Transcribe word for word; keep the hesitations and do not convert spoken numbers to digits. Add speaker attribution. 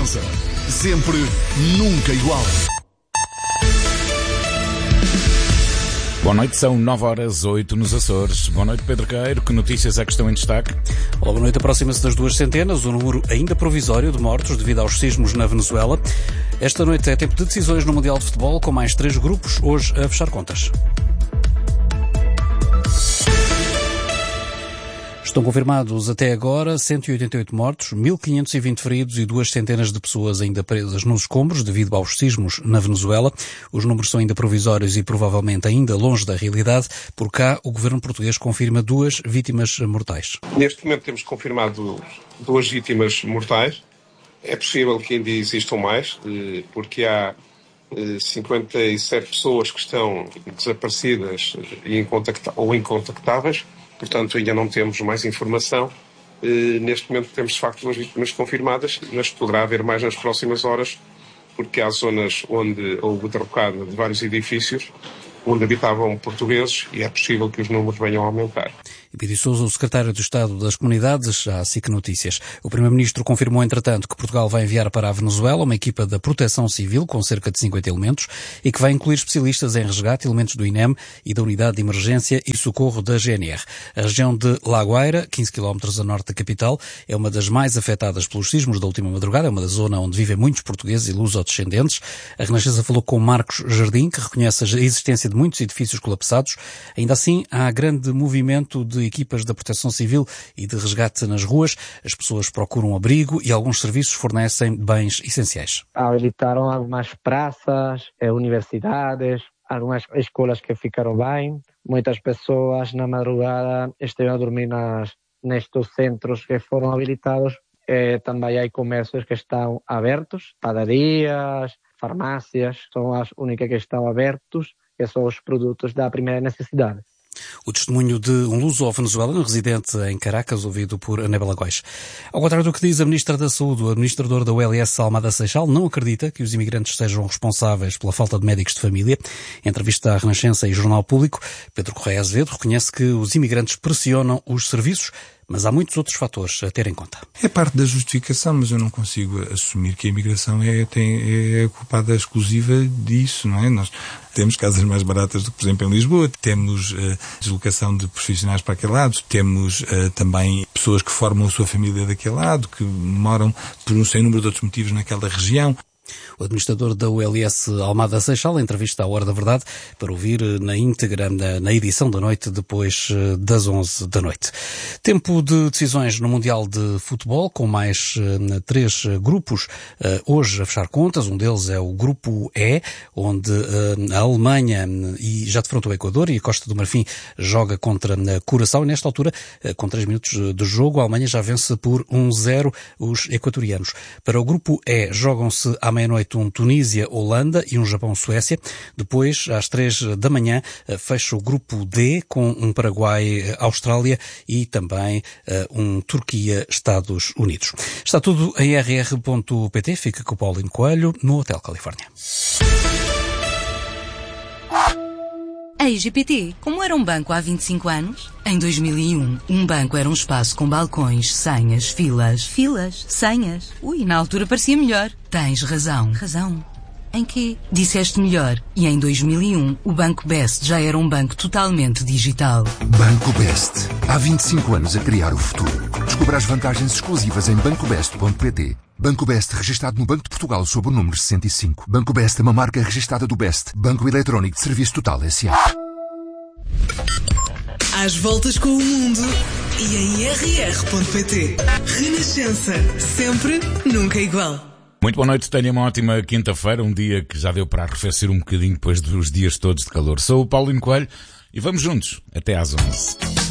Speaker 1: Renascença. Sempre, nunca igual.
Speaker 2: Boa noite, são nove horas, oito nos Açores. Boa noite, Pedro Queiro. Que notícias é que estão em destaque?
Speaker 3: Olá, boa noite. Aproxima-se das duas centenas, o número ainda provisório de mortos devido aos sismos na Venezuela. Esta noite é tempo de decisões no Mundial de Futebol, com mais três grupos, hoje a fechar contas. Estão confirmados até agora cento e oitenta e oito mortos, mil quinhentos e vinte feridos e duas centenas de pessoas ainda presas nos escombros devido aos sismos na Venezuela. Os números são ainda provisórios e provavelmente ainda longe da realidade. Por cá, o governo português confirma duas vítimas mortais.
Speaker 4: Neste momento temos confirmado duas vítimas mortais. É possível que ainda existam mais, porque há cinquenta e sete pessoas que estão desaparecidas ou incontactáveis. Portanto, ainda não temos mais informação. Neste momento temos, de facto, duas vítimas confirmadas, mas poderá haver mais nas próximas horas, porque há zonas onde houve derrocada de vários edifícios, onde habitavam portugueses, e é possível que os números venham a aumentar.
Speaker 3: E Pidi Sousa, o secretário de Estado das Comunidades, à S I C Notícias. O primeiro-ministro confirmou, entretanto, que Portugal vai enviar para a Venezuela uma equipa da Proteção Civil com cerca de cinquenta elementos e que vai incluir especialistas em resgate, elementos do I N E M e da Unidade de Emergência e Socorro da G N R. A região de La Guaira, quinze quilómetros a norte da capital, é uma das mais afetadas pelos sismos da última madrugada, é uma da zona onde vivem muitos portugueses e luso-descendentes. A Renascença falou com Marcos Jardim, que reconhece a existência de muitos edifícios colapsados. Ainda assim, há grande movimento de equipas da Proteção Civil e de resgate nas ruas. As pessoas procuram abrigo e alguns serviços fornecem bens essenciais.
Speaker 5: Habilitaram algumas praças, universidades, algumas escolas que ficaram bem. Muitas pessoas na madrugada estiveram a dormir nas, nestes centros que foram habilitados. E também há comércios que estão abertos, padarias, farmácias, são as únicas que estão abertos, que são os produtos da primeira necessidade.
Speaker 3: O testemunho de um luso-venezuelano residente em Caracas, ouvido por Anébela Góis. Ao contrário do que diz a Ministra da Saúde, o administrador da U L S, Almada Seixal, não acredita que os imigrantes sejam responsáveis pela falta de médicos de família. Em entrevista à Renascença e Jornal Público, Pedro Correia Azevedo reconhece que os imigrantes pressionam os serviços, mas há muitos outros fatores a ter em conta.
Speaker 6: É parte da justificação, mas eu não consigo assumir que a imigração é, tem, é culpada exclusiva disso, não é? Nós temos casas mais baratas do que, por exemplo, em Lisboa, temos uh, deslocação de profissionais para aquele lado, temos uh, também pessoas que formam a sua família daquele lado, que moram por um sem número de outros motivos naquela região.
Speaker 3: O administrador da U L S, Almada Seixal, entrevista à Hora da Verdade, para ouvir na íntegra na, na edição da noite, depois das onze da noite. Tempo de decisões no Mundial de Futebol, com mais uh, três grupos uh, hoje a fechar contas. Um deles é o Grupo E, onde uh, a Alemanha e já defrontou o Equador e a Costa do Marfim joga contra a Curaçao. E nesta altura, uh, com três minutos de jogo, a Alemanha já vence por um zero os equatorianos. Para o Grupo E, jogam-se à meia-noite um Tunísia-Holanda e um Japão-Suécia. Depois, às três da manhã, fecha o Grupo D com um Paraguai-Austrália e também uh, um Turquia-Estados Unidos. Está tudo em r r ponto p t. Fica com o Paulinho Coelho no Hotel Califórnia.
Speaker 7: A I G P T, como era um banco há vinte e cinco anos? Em dois mil e um, um banco era um espaço com balcões, senhas, filas. Filas? Senhas? Ui, na altura parecia melhor. Tens razão. Razão? Em quê? Disseste melhor. E em dois mil e um, o Banco Best já era um banco totalmente digital.
Speaker 8: Banco Best. Há vinte e cinco anos a criar o futuro. Descubra as vantagens exclusivas em banco best ponto p t. Banco Best, registado no Banco de Portugal sob o número sessenta e cinco. Banco Best é uma marca registada do Best, Banco Eletrónico de Serviço Total S A.
Speaker 9: Às voltas com o mundo e em r r ponto p t. Renascença. Sempre, nunca igual.
Speaker 2: Muito boa noite, tenha uma ótima quinta-feira, um dia que já deu para arrefecer um bocadinho depois dos dias todos de calor. Sou o Paulinho Coelho e vamos juntos até às onze.